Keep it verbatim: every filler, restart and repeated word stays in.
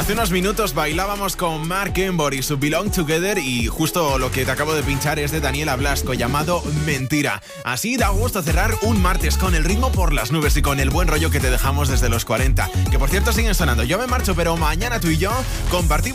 Hace unos minutos bailábamos con Mark Embor y su Belong Together y justo lo que te acabo de pinchar es de Daniela Blasco llamado Mentira. Así da gusto cerrar un martes con el ritmo por las nubes y con el buen rollo que te dejamos desde los cuarenta. Que por cierto siguen sonando. Yo me marcho, pero mañana tú y yo compartimos